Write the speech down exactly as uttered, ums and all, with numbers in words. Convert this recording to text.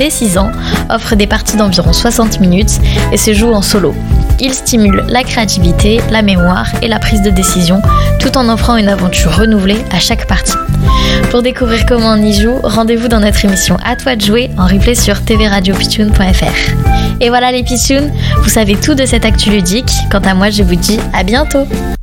dès six ans, offre des parties d'environ soixante minutes et se joue en solo. Il stimule la créativité, la mémoire et la prise de décision, tout en offrant une aventure renouvelée à chaque partie. Pour découvrir comment on y joue, rendez-vous dans notre émission À toi de jouer en replay sur t v radio pitchoun point f r. Et voilà les pitchouns, vous savez tout de cette actu ludique. Quant à moi, je vous dis à bientôt.